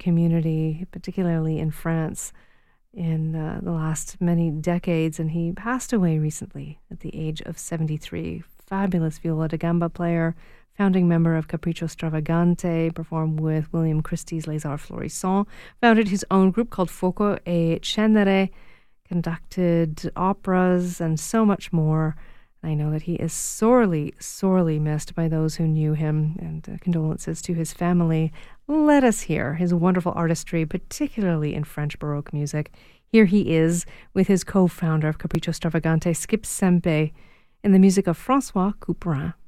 community, particularly in France, in the last many decades, and he passed away recently at the age of 73. Fabulous viola da gamba player, founding member of Capriccio Stravagante, performed with William Christie's Les Arts Florissants, founded his own group called Fuoco e Cenere, conducted operas, and so much more. I know that he is sorely, sorely missed by those who knew him, and condolences to his family. Let us hear his wonderful artistry, particularly in French Baroque music. Here he is with his co-founder of Capriccio Stravagante, Skip Sempe, in the music of François Couperin.